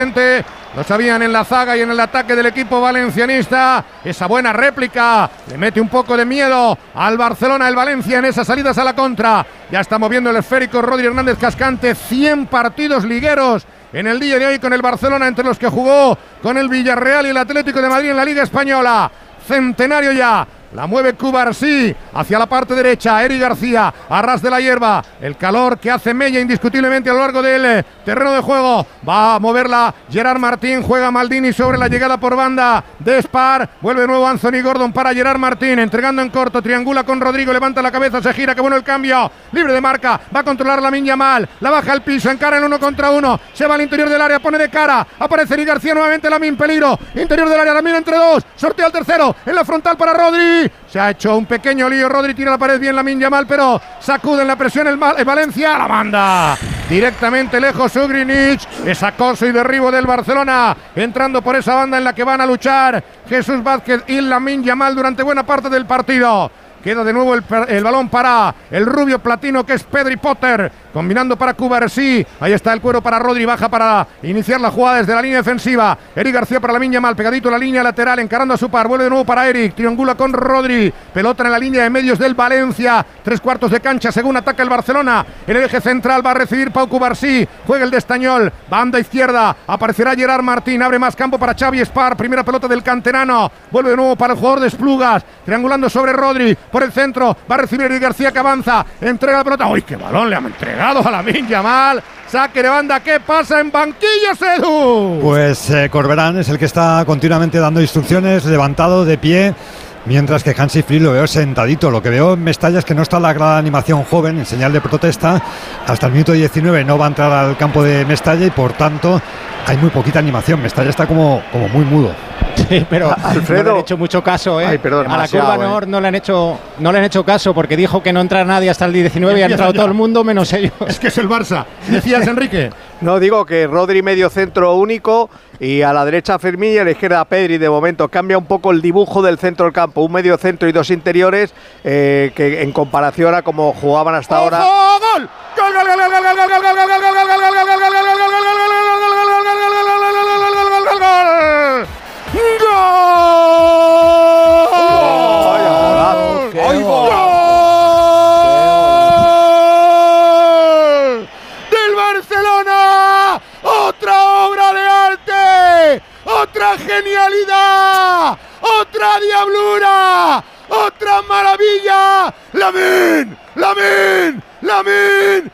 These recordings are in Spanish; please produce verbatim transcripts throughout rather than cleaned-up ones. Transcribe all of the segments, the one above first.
Lo sabían en la zaga y en el ataque del equipo valencianista. Esa buena réplica le mete un poco de miedo al Barcelona, el Valencia, en esas salidas a la contra. Ya está moviendo el esférico Rodri Hernández Cascante. cien partidos ligueros en el día de hoy con el Barcelona, entre los que jugó con el Villarreal y el Atlético de Madrid en la Liga Española. Centenario ya. La mueve Cubarsí hacia la parte derecha. Eric García, a ras de la hierba. El calor que hace mella indiscutiblemente a lo largo del terreno de juego. Va a moverla Gerard Martín. Juega Maldini sobre la llegada por banda de Spar. Vuelve de nuevo Anthony Gordon para Gerard Martín. Entregando en corto. Triangula con Rodrigo. Levanta la cabeza. Se gira. Qué bueno el cambio. Libre de marca. Va a controlar Lamine Yamal. La baja al piso. Encara en uno contra uno. Se va al interior del área. Pone de cara. Aparece Eric García nuevamente. Lamine peligro. Interior del área. Lamine entre dos. Sortea al tercero. En la frontal para Rodri. Se ha hecho un pequeño lío. Rodri tira la pared bien Lamine Yamal, pero sacude en la presión el, el Valencia. La manda directamente lejos Ugrinic. Es acoso y derribo del Barcelona. Entrando por esa banda en la que van a luchar Jesús Vázquez y Lamine Yamal durante buena parte del partido. Queda de nuevo el, el balón para el rubio platino que es Pedri Potter, combinando para Cubarsí. Ahí está el cuero para Rodri, baja para iniciar la jugada desde la línea defensiva. Eric García para Lamine Yamal, pegadito a la línea lateral, encarando a su par. Vuelve de nuevo para Eric, triangula con Rodri. Pelota en la línea de medios del Valencia. Tres cuartos de cancha según ataca el Barcelona. En el eje central va a recibir Pau Cubarsí. Juega el de Estañol, banda izquierda. Aparecerá Gerard Martín, abre más campo para Xavi Spar. Primera pelota del canterano. Vuelve de nuevo para el jugador de Esplugas, triangulando sobre Rodri. Por el centro, va a recibir Eric García que avanza, entrega la pelota. ¡Uy, qué balón le han entregado a Lamine Yamal! Saque de banda, ¿qué pasa en banquillos, Edu? Pues eh, Corberán es el que está continuamente dando instrucciones, levantado, de pie, mientras que Hansi Flick lo veo sentadito. Lo que veo en Mestalla es que no está la gran animación joven, en señal de protesta. Hasta el minuto diecinueve no va a entrar al campo de Mestalla y por tanto hay muy poquita animación. Mestalla está como, como muy mudo. Sí, pero Alfredo, no le han hecho mucho caso, ¿eh? Ay, perdón, a la curva Nord no le han hecho no le han hecho caso porque dijo que no entra nadie hasta el diecinueve y ha entrado ya todo el mundo menos ellos. Es que es el Barça. Decías, Enrique. No, digo que Rodri medio centro único y a la derecha Fermín y a la izquierda Pedri. De momento cambia un poco el dibujo del centro del campo, un medio centro y dos interiores eh, que en comparación a como jugaban hasta ahora. ¡Gol! ¡Gol, gol, gol, gol, gol, gol, gol, gol, gol, gol, gol, gol, gol, gol, otra genialidad, otra diablura, otra maravilla. Lamine, Lamine, Lamine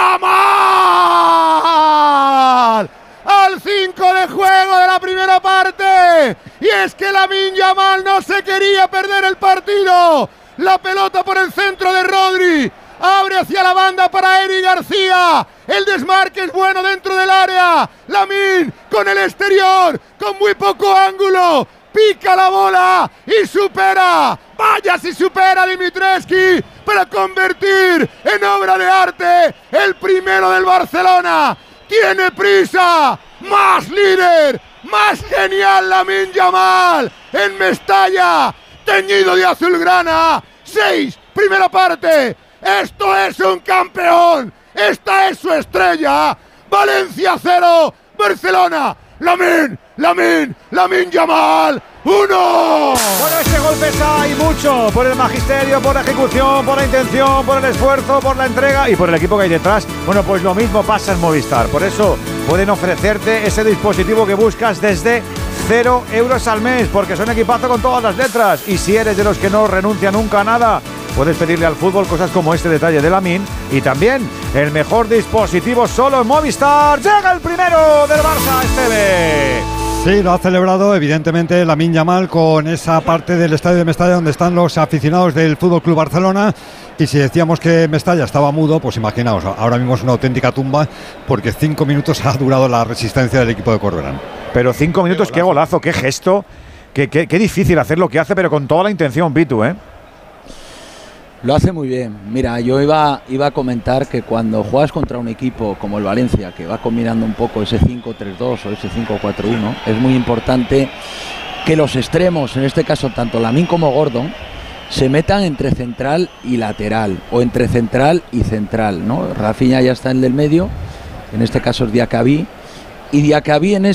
Yamal al cinco de juego de la primera parte. Y es que Lamine Yamal no se quería perder el partido. La pelota por el centro de Rodri. Abre hacia la banda para Eric García. El desmarque es bueno dentro del área. Lamine con el exterior, con muy poco ángulo. Pica la bola y supera. Vaya si supera Dimitrescu para convertir en obra de arte el primero del Barcelona. Tiene prisa. Más líder, más genial Lamine Yamal en Mestalla. Teñido de azulgrana. Seis, primera parte. Esto es un campeón. Esta es su estrella. Valencia cero, Barcelona. Lamine, Lamine, Lamine Yamal uno. Bueno, este gol pesa y mucho por el magisterio, por la ejecución, por la intención, por el esfuerzo, por la entrega y por el equipo que hay detrás. Bueno, pues lo mismo pasa en Movistar. Por eso pueden ofrecerte ese dispositivo que buscas desde cero euros al mes, porque son equipazo con todas las letras. Y si eres de los que no renuncia nunca a nada, puedes pedirle al fútbol cosas como este detalle de Lamine y también el mejor dispositivo solo en Movistar. Llega el primero del Barça, Esteve. Sí, lo ha celebrado evidentemente Lamine Yamal con esa parte del estadio de Mestalla donde están los aficionados del Fútbol Club Barcelona. Y si decíamos que Mestalla estaba mudo, pues imaginaos, ahora mismo es una auténtica tumba porque cinco minutos ha durado la resistencia del equipo de Corberán. Pero cinco minutos, qué golazo, qué gesto, qué, qué, qué difícil hacer lo que hace, pero con toda la intención, Pitu, ¿eh? Lo hace muy bien. Mira, yo iba, iba a comentar que cuando juegas contra un equipo como el Valencia, que va combinando un poco ese cinco tres dos o ese cinco cuatro uno, es muy importante que los extremos, en este caso tanto Lamine como Gordon, se metan entre central y lateral, o entre central y central, ¿no? Rafinha ya está en el medio, en este caso es Diacabí, y Diacabí en, es,